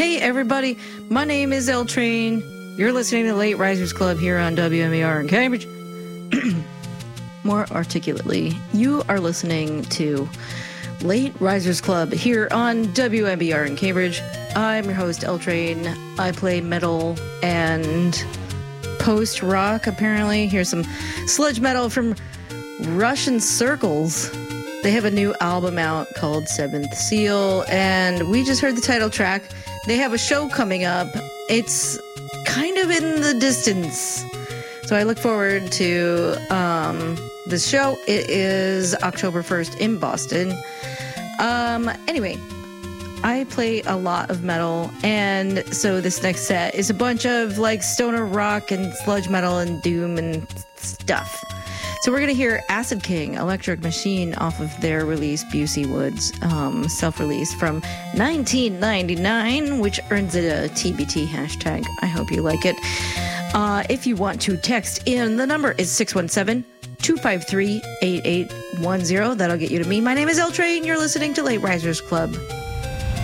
Hey everybody, my name is L Train. You're listening to Late Risers Club here on WMER in Cambridge. More articulately, you are listening to Late Risers Club here on WMBR in Cambridge. I'm your host, L Train. I play metal and post-rock, apparently. Here's some sludge metal from Russian Circles. They have a new album out called Seventh Seal, and we just heard the title track. They have a show coming up. It's kind of in the distance, so I look forward to this show. It is October 1st in Boston. Anyway, I play a lot of metal, and so this next set is a bunch of like stoner rock and sludge metal and doom and stuff. So we're going to hear Acid King, Electric Machine off of their release, Busey Woods, self-release from 1999, which earns it a TBT hashtag. I hope you like it. If you want to text in, the number is 617-253-8810. That'll get you to me. My name is L Train. You're listening to Late Risers Club.